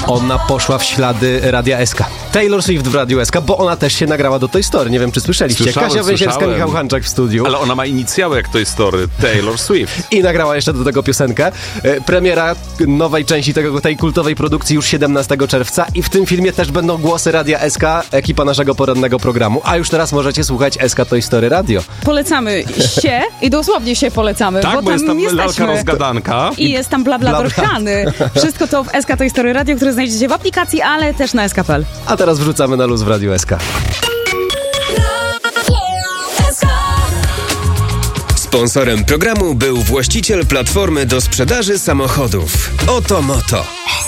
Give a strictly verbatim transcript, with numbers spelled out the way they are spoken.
Ona poszła w ślady Radia S K. Taylor Swift w Radiu S K, bo ona też się nagrała do Toy Story. Nie wiem, czy słyszeliście. Słyszałem, Kasia Węsierska, słyszałem. Michał Hanczak w studiu. Ale ona ma inicjały jak Toy Story. Taylor Swift. I nagrała jeszcze do tego piosenkę. E, Premiera nowej części tego, tej kultowej produkcji już siedemnastego czerwca i w tym filmie też będą głosy Radia S K, ekipa naszego porannego programu. A już teraz możecie słuchać S K Toy Story Radio. Polecamy się i dosłownie się polecamy, Tak, bo, bo jest tam jesteśmy. lalka rozgadanka. I jest tam blablador chrzany. Wszystko to w S K Toy Story Radio, które znajdziecie w aplikacji, ale też na S K kropka P L. A teraz wrzucamy na luz w Radiu S K. Sponsorem programu był właściciel platformy do sprzedaży samochodów Oto Moto.